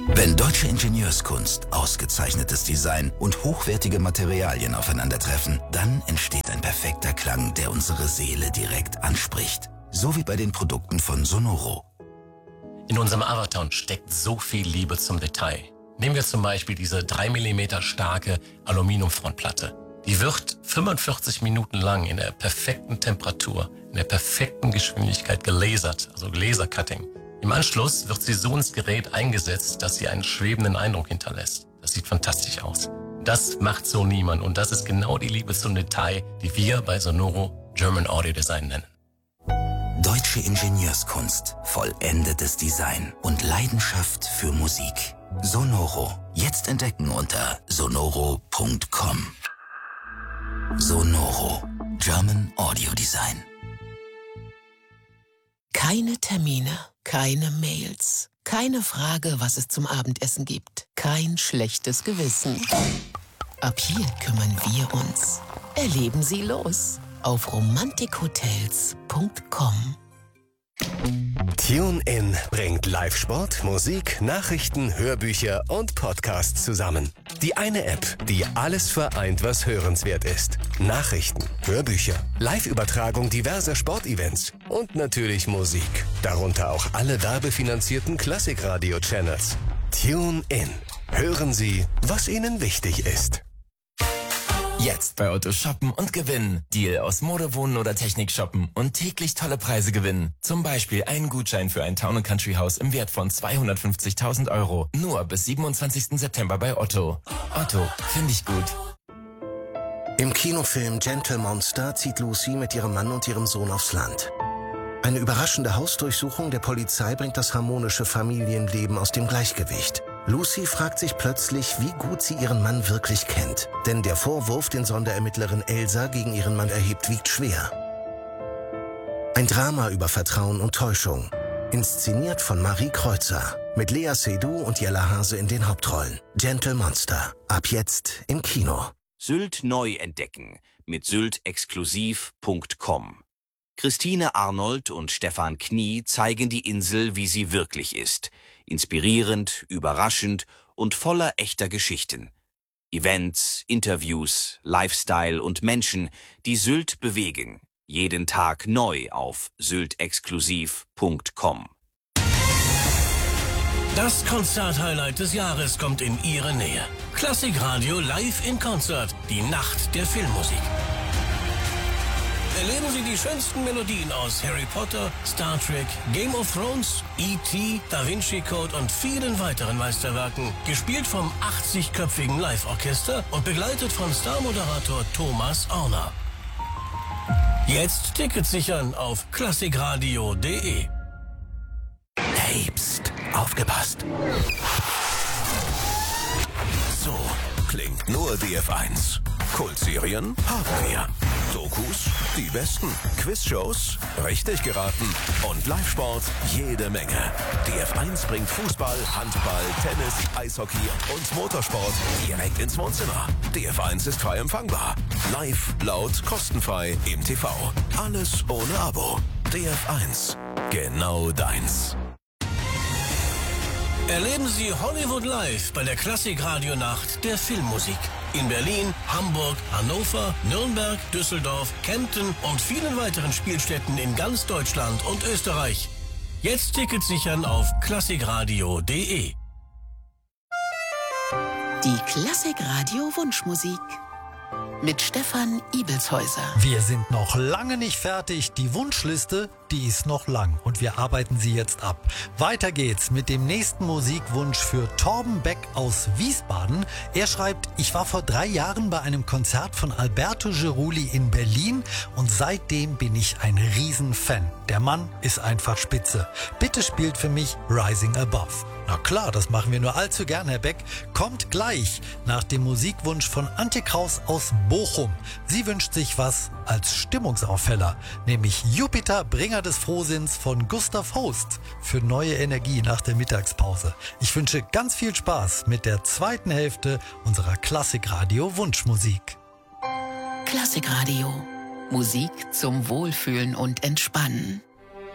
Wenn deutsche Ingenieurskunst, ausgezeichnetes Design und hochwertige Materialien aufeinandertreffen, dann entsteht ein perfekter Klang, der unsere Seele direkt anspricht. So wie bei den Produkten von Sonoro. In unserem Avaton steckt so viel Liebe zum Detail. Nehmen wir zum Beispiel diese 3 mm starke Aluminiumfrontplatte. Die wird 45 Minuten lang in der perfekten Temperatur, in der perfekten Geschwindigkeit gelasert, also Lasercutting. Im Anschluss wird sie so ins Gerät eingesetzt, dass sie einen schwebenden Eindruck hinterlässt. Das sieht fantastisch aus. Das macht so niemand und das ist genau die Liebe zum Detail, die wir bei Sonoro German Audio Design nennen. Deutsche Ingenieurskunst, vollendetes Design und Leidenschaft für Musik. Sonoro. Jetzt entdecken unter sonoro.com. Sonoro. German Audio Design. Keine Termine, keine Mails, keine Frage, was es zum Abendessen gibt. Kein schlechtes Gewissen. Ab hier kümmern wir uns. Erleben Sie los auf romantikhotels.com. TuneIn bringt Live-Sport, Musik, Nachrichten, Hörbücher und Podcasts zusammen. Die eine App, die alles vereint, was hörenswert ist. Nachrichten, Hörbücher, Live-Übertragung diverser Sportevents und natürlich Musik. Darunter auch alle werbefinanzierten Klassikradio-Channels. TuneIn. Hören Sie, was Ihnen wichtig ist. Jetzt bei Otto shoppen und gewinnen. Deal aus Mode, Wohnen oder Technik shoppen und täglich tolle Preise gewinnen. Zum Beispiel einen Gutschein für ein Town & Country Haus im Wert von 250.000 €. Nur bis 27. September bei Otto. Otto, finde ich gut. Im Kinofilm Gentle Monster zieht Lucy mit ihrem Mann und ihrem Sohn aufs Land. Eine überraschende Hausdurchsuchung der Polizei bringt das harmonische Familienleben aus dem Gleichgewicht. Lucy fragt sich plötzlich, wie gut sie ihren Mann wirklich kennt. Denn der Vorwurf, den Sonderermittlerin Elsa gegen ihren Mann erhebt, wiegt schwer. Ein Drama über Vertrauen und Täuschung. Inszeniert von Marie Kreuzer. Mit Lea Seydoux und Jella Hase in den Hauptrollen. Gentle Monster. Ab jetzt im Kino. Sylt neu entdecken mit syltexklusiv.com. Christine Arnold und Stefan Knie zeigen die Insel, wie sie wirklich ist. Inspirierend, überraschend und voller echter Geschichten. Events, Interviews, Lifestyle und Menschen, die Sylt bewegen. Jeden Tag neu auf syltexklusiv.com. Das Konzert-Highlight des Jahres kommt in Ihre Nähe. Klassikradio live in Konzert, die Nacht der Filmmusik. Erleben Sie die schönsten Melodien aus Harry Potter, Star Trek, Game of Thrones, E.T., Da Vinci Code und vielen weiteren Meisterwerken. Gespielt vom 80-köpfigen Live-Orchester und begleitet von Star-Moderator Thomas Orner. Jetzt Tickets sichern auf klassikradio.de. Hey, pst, aufgepasst. So klingt nur DF1. Kultserien haben wir. Dokus, die besten. Quizshows, richtig geraten. Und Live-Sport, jede Menge. DF1 bringt Fußball, Handball, Tennis, Eishockey und Motorsport direkt ins Wohnzimmer. DF1 ist frei empfangbar. Live, laut, kostenfrei im TV. Alles ohne Abo. DF1. Genau deins. Erleben Sie Hollywood live bei der Klassikradio-Nacht der Filmmusik. In Berlin, Hamburg, Hannover, Nürnberg, Düsseldorf, Kempten und vielen weiteren Spielstätten in ganz Deutschland und Österreich. Jetzt Tickets sichern auf klassikradio.de. Die Klassikradio Wunschmusik mit Stefan Ibelshäuser. Wir sind noch lange nicht fertig. Die Wunschliste, die ist noch lang und wir arbeiten sie jetzt ab. Weiter geht's mit dem nächsten Musikwunsch für Torben Beck aus Wiesbaden. Er schreibt, ich war vor 3 Jahren bei einem Konzert von Alberto Geruli in Berlin und seitdem bin ich ein Riesenfan. Der Mann ist einfach spitze. Bitte spielt für mich Rising Above. Na klar, das machen wir nur allzu gern, Herr Beck. Kommt gleich nach dem Musikwunsch von Antje Kraus aus Bochum. Sie wünscht sich was als Stimmungsaufheller, nämlich Jupiter, Bringer des Frohsinns von Gustav Holst für neue Energie nach der Mittagspause. Ich wünsche ganz viel Spaß mit der zweiten Hälfte unserer Klassikradio Wunschmusik. Klassikradio. Musik zum Wohlfühlen und Entspannen.